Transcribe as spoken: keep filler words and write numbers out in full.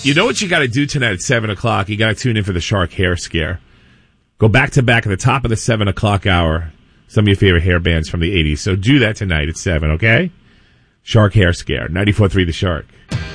You know what you got to do tonight at seven o'clock? You got to tune in for the Shark Hair Scare. Go back to back at the top of the seven o'clock hour. Some of your favorite hair bands from the eighties. So do that tonight at seven, okay? Shark Hair Scare, ninety-four point three The Shark.